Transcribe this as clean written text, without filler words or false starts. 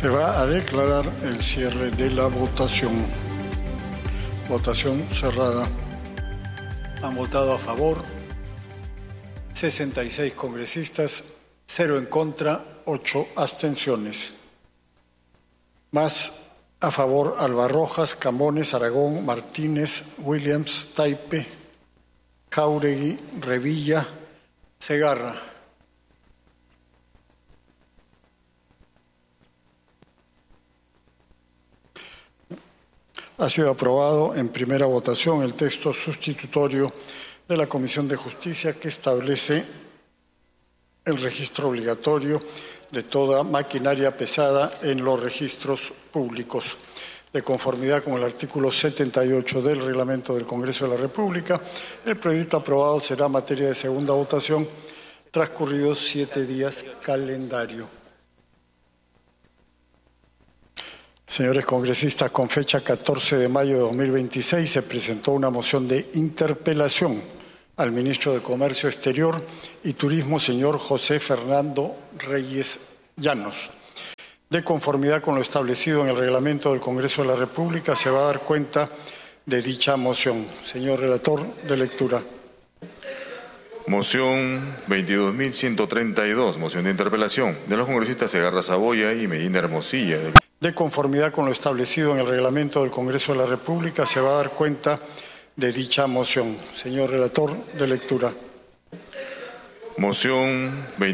Se va a declarar el cierre de la votación. Votación cerrada. Han votado a favor 66 congresistas, 0 en contra, 8 abstenciones. Más a favor Alba Rojas, Camones, Aragón, Martínez, Williams, Taipe, Jáuregui, Revilla, Segarra. Ha sido aprobado en primera votación el texto sustitutorio de la Comisión de Justicia que establece el registro obligatorio de toda maquinaria pesada en los registros públicos. De conformidad con el artículo 78 del Reglamento del Congreso de la República, el proyecto aprobado será materia de segunda votación transcurridos 7 días calendario. Señores congresistas, con fecha 14 de mayo de 2026 se presentó una moción de interpelación al ministro de Comercio Exterior y Turismo, señor José Fernando Reyes Llanos. De conformidad con lo establecido en el reglamento del Congreso de la República, se va a dar cuenta de dicha moción. Señor relator, de lectura. Moción 22.132, moción de interpelación de los congresistas Segarra Saboya y Medina Hermosilla. De conformidad con lo establecido en el reglamento del Congreso de la República, se va a dar cuenta de dicha moción. Señor relator, de lectura. Moción 22.